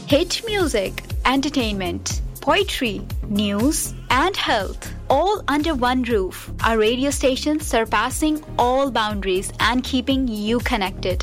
Hit music, entertainment, poetry, news, and health, all under one roof. Our radio station surpassing all boundaries and keeping you connected.